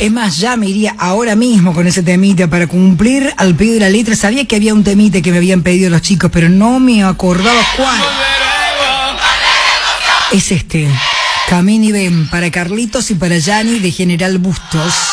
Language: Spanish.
Es más, ya me iría ahora mismo con ese temita para cumplir al pie de la letra. Sabía que había un temita que me habían pedido los chicos, pero no me acordaba cuál. Es este. Camín y ven para Carlitos y para Yanni de General Bustos.